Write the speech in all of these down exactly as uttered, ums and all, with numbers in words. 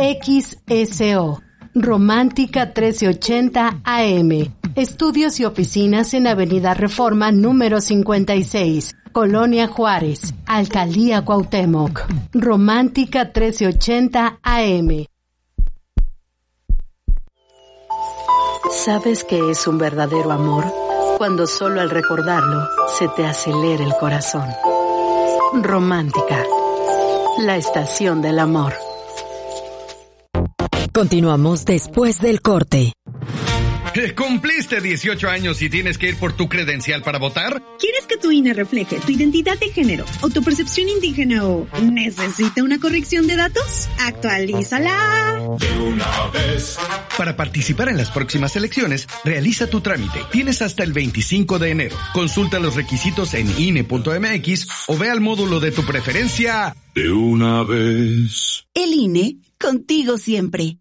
X S O. Romántica trece ochenta A M. Estudios y oficinas en Avenida Reforma número cincuenta y seis, Colonia Juárez, Alcaldía Cuauhtémoc. Romántica trece ochenta A M. ¿Sabes qué es un verdadero amor? Cuando solo al recordarlo se te acelera el corazón. Romántica, la estación del amor. Continuamos después del corte. ¿Cumpliste dieciocho años y tienes que ir por tu credencial para votar? ¿Quieres que tu I N E refleje tu identidad de género o tu percepción indígena o necesita una corrección de datos? ¡Actualízala! De una vez. Para participar en las próximas elecciones, realiza tu trámite. Tienes hasta el veinticinco de enero. Consulta los requisitos en I N E punto M X o ve al módulo de tu preferencia. De una vez. El I N E, contigo siempre.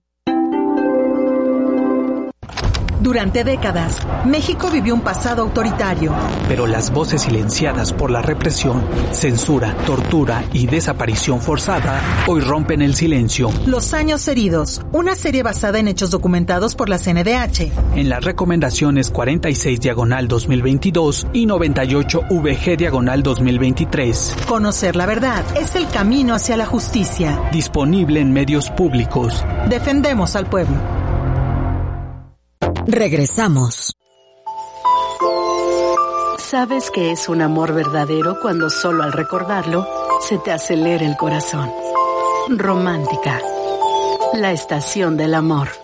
Durante décadas, México vivió un pasado autoritario. Pero las voces silenciadas por la represión, censura, tortura y desaparición forzada hoy rompen el silencio. Los años heridos, una serie basada en hechos documentados por la C N D H. En las recomendaciones cuarenta y seis diagonal dos mil veintidós y noventa y ocho V G diagonal dos mil veintitrés. Conocer la verdad es el camino hacia la justicia. Disponible en medios públicos. Defendemos al pueblo. Regresamos. ¿Sabes qué es un amor verdadero cuando solo al recordarlo se te acelera el corazón? Romántica, la estación del amor.